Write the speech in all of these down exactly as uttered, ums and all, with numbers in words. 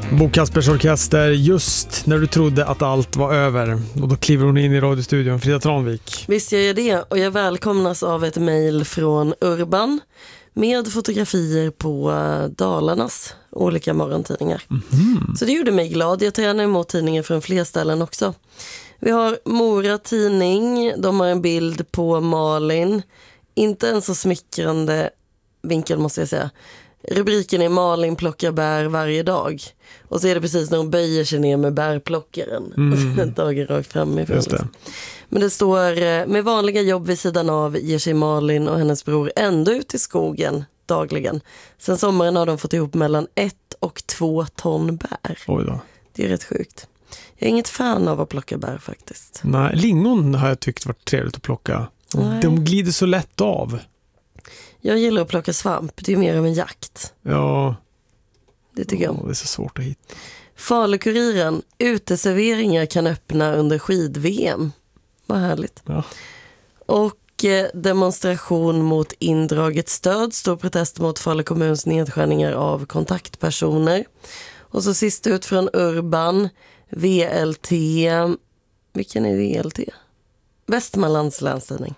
Bo Kaspers Orkester, just när du trodde att allt var över. Och då kliver hon in i radiostudion, Frida Tranvik. Visst gör jag det, och jag välkomnas av ett mejl från Urban med fotografier på Dalarnas olika morgontidningar. Mm-hmm. Så det gjorde mig glad. Jag tar gärna emot tidningar från fler ställen också. Vi har Mora Tidning, de har en bild på Malin. Inte en så smickrande vinkel måste jag säga. Rubriken är Malin plockar bär varje dag. Och så är det precis när hon böjer sig ner med bärplockaren. Mm. Dagen rakt framifrån. Just det. Men det står, med vanliga jobb vid sidan av ger sig Malin och hennes bror ändå ut i skogen dagligen. Sen sommaren har de fått ihop mellan ett och två ton bär. Oj då. Det är rätt sjukt. Jag är inget fan av att plocka bär faktiskt. Nej, lingon har jag tyckt varit trevligt att plocka. Nej. De glider så lätt av. Jag gillar att plocka svamp. Det är mer av en jakt. Ja. Det tycker ja, jag. Det är så svårt att hitta. Falukuriren. Uteserveringar kan öppna under skid-V M. Vad härligt. Ja. Och eh, demonstration mot indraget stöd. Stor protest mot Falu kommuns nedskärningar av kontaktpersoner. Och så sist ut från Urban. V L T. Vilken är V L T? Västmanlands länstidning.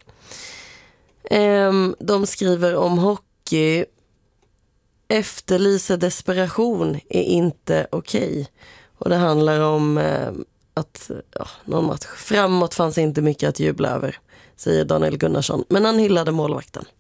De skriver om hockey. Efterlyser desperation är inte okej. Och det handlar om eh, att ja, någon match framåt fanns inte mycket att jubla över, säger Daniel Gunnarsson. Men han hyllade målvakten.